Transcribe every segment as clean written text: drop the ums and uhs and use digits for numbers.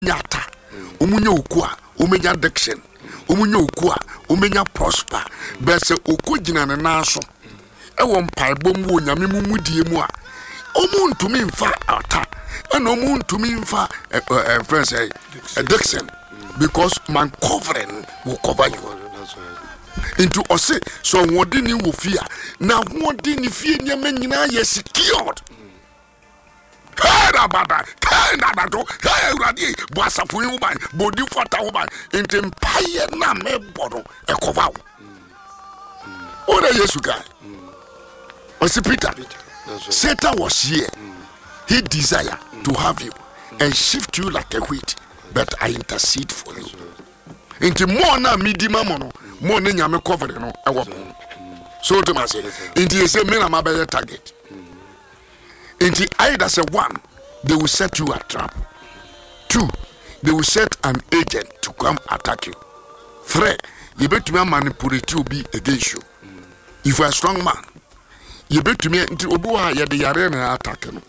nyata omunya okua omenya addiction omunya okua omenya prosper bese okogina ne naso ewo mpaebom wo nyame mumudie mu a omuntumi mfa ata and omuntumi mfa friends addiction because man covering will cover you into ose so wodini wo fear na wodini fear nyame nyina ye secured Bada, Canada, Radi, Basapu, Bodi Fata, into Empire Name Bodo, a Covao. What are you, guy? Was Peter? Satan was here. He desire to have you and shift you like a wheat, but I intercede for you. Into more na midima mono, more than Yame covering a weapon. So to myself, into a seminar, my better target. Into either say one, they will set you a trap. 2, they will set an agent to come attack you. 3, you bet to me manipulate you be against you. If you are a strong man, you bet to me into Obuha ya the Yarena attack him.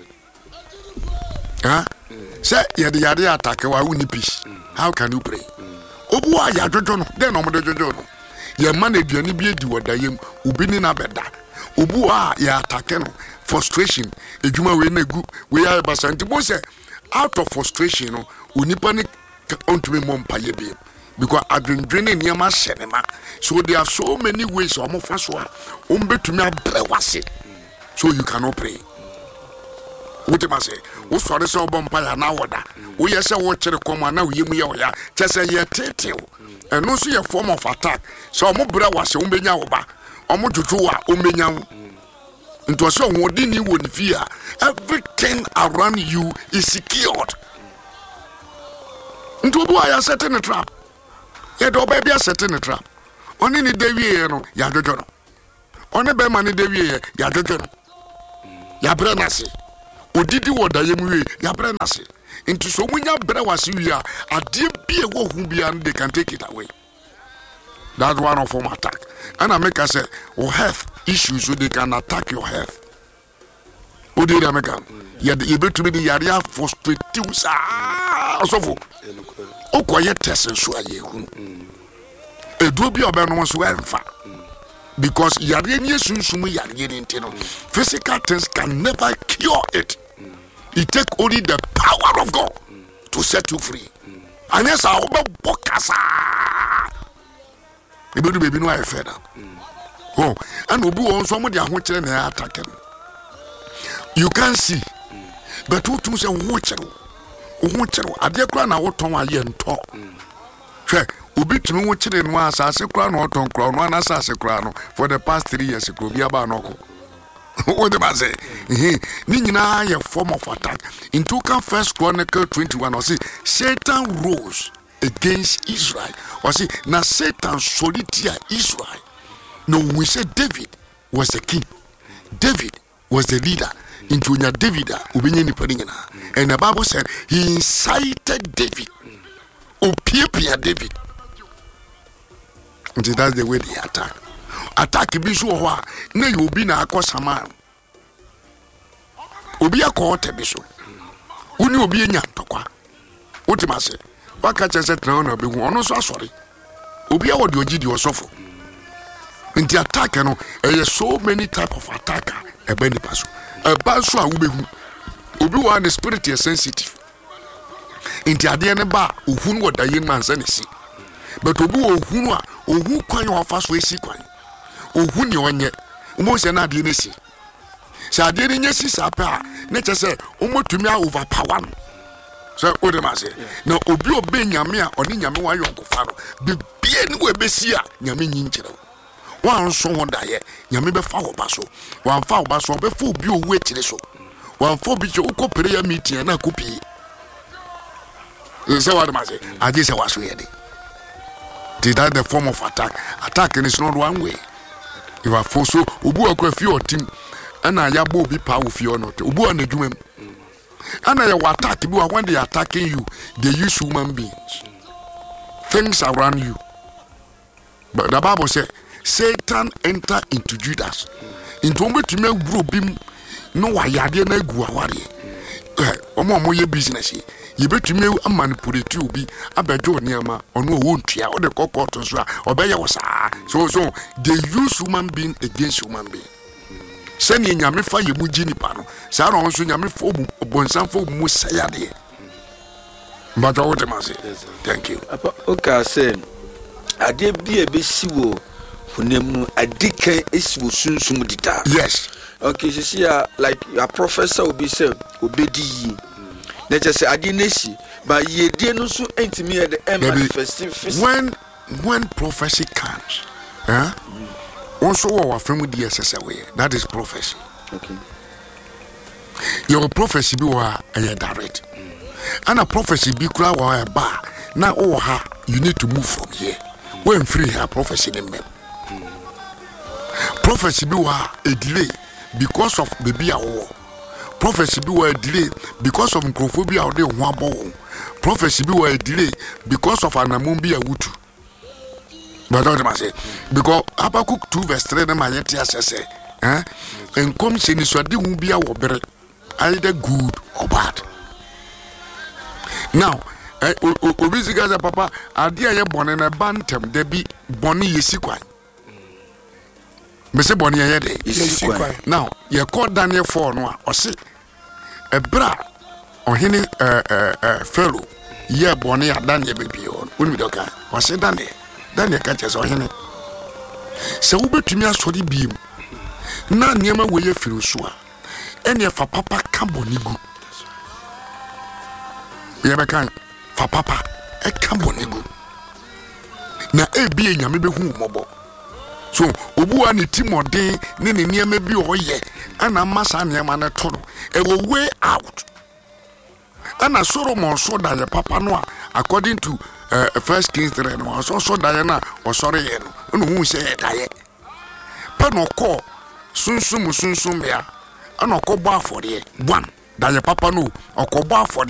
Huh? Say ya the Yare attack wa uni peace. How can you pray? Obuha ya jojono, then omo jojono. Ya man e duani bi edi wodayem, ubini na beda. Obuha ya attack no. Frustration ejuma we na gu we ya basanti bo say out of frustration no onipa ne ontumi mompaye bi because adwendwene niam ahyenema so there are so many ways o mofa so a ombetumi abrewase so you cannot pray what am I say wo sore se obompa ya na woda wo yese wo kire koma na wo yemu ye oya chese ye tetew eno so ye form of attack so o mo brewase ombenya wo ba o mo jojo a ombenya wo. Into so wodini won fear everything around you is secured. Into obu aya set in a trap. Ye do baby set in a trap. Oni ni dewie no ya jojo no. Oni be man ni dewie ya jojo no. Ya bre na se. Odidi woda yemwe ya bre na se. Into so munya bre wase wi a ade bie wo hu bia they can take it away. That's one of them attack. And I make us say, oh, health issues so they can attack your health. What did I make? You able to be the area frustrated. So for oh, quiet test and so a do be about no one's welfare. Because Yarian Sunsumi Yarian physical things can never cure it. It take only the power of God to set you free. And yes, I will walk as baby no I fed up. Oh, and Obu on somebody I want to attack him. You can see, but who to say watch it? I dear crown I want to yen talk. Obi to me watching in one as a crown or ton crown, one as a crown for the past 3 years. It could be about no. What am I say? Nina a form of attack. In 2 Chronicles 21, or see Satan rose against Israel. Or see, now Satan solitaire Israel. No, we said David was the king. David was the leader. Into David, and the Bible said he incited David. Opia David. And that's the way they attack. Attack Bishu, no, you be na Akosama. Obia Cote Bishu. Uni Obi Nyantokwa. What am I say? What catch us at now? Be one so sorry. Obia what you did was awful. In the attack, you know, there are so many type of attacker. A bendy pass. A basu a ubehu. Obi one is spirit is sensitive. In the adene bar, uhun what the young man see. But Obu uhunwa, uhu kwan your first way see kwan. Uhun your one yet. Almost an adinesi. So I didn't yes, sapa. Nature say, almost to me overpower. So what am I say? Now Obi obey Yamia or Ninyamua Yonko Faro. Be bien webesia, Yamin Yinchero. One song on that, Yamibe Fowl Basso. One foul basso before you wait so. One for be your prayer meeting and a copy. So what am I say? I just was ready. Did that the form of attack? Attacking is not one way. If I force so, Ubu a few team, and I yabo be powerful or not. Ubu and the doom. And I will attack you when they are attacking you, they use human beings. Things around you. But the Bible says, Satan enter into Judas. Into me to make bro bim no wayade na guawari. omo ye business ye betumi manipulate obi abejo niama ono wo ntua o de kokot so a obeye wo saa so they use human being against human being sani nyame fa ye mu gini pa no saa no so nyame fa obonsan fa mu sayade but what am I say? Thank you. Okay, say ade bi e be siwo hunemu adikan esiwo sunsum dida. Yes. Okay, so see like a professor will be said obedi. Let us say ade nesi but ye dey no so entimi at the end manifesting when prophecy comes, also our family DSS away. That is prophecy. Okay. Your prophecy be a direct. And a prophecy be kura wa a bar. Now you need to move from here. When free her prophecy in them. Prophecy be a delay because of baby a war. Prophecy be a delay because of microphobia or the one. Prophecy be a delay because of anamumbi a wutu. But what I say? Because Habakkuk 2 verse 3 na mayeti asese. And come say ni swadi umbi a wobere either good or bad. Now, obisi gaza papa ade aye bone na bantem de bi bone yesikwan. Me se bone aye de yesikwan. Now, ye call Daniel 4 no o se ebra ohene fellow ye bone ya Daniel bebi on. Uni doka. O se Daniel ka chese ohene. Se wo betumi asori biem. Na niema we ye firu so a. Ene fa papa ka bone gu. Yebekan fa papa e ka bonigu na ebi enyame behu mobo so obu ani timode ne niema bi oye ana masa niema na to no e go way out ana Solomon so da ye papa no according to 1 Kings 3 no so da na o sore ye no hu se da ye pa no ko sunsum ya ana ko bo afode one da ye papa no o ko bo afode